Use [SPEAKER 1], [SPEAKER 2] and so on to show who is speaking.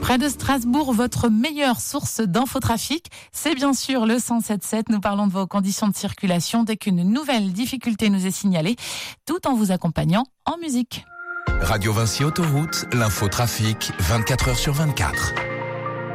[SPEAKER 1] Près de Strasbourg, votre meilleure source d'infotrafic, c'est bien sûr le 107.7. Nous parlons de vos conditions de circulation dès qu'une nouvelle difficulté nous est signalée, tout en vous accompagnant en musique.
[SPEAKER 2] Radio Vinci Autoroute, l'infotrafic 24h sur 24.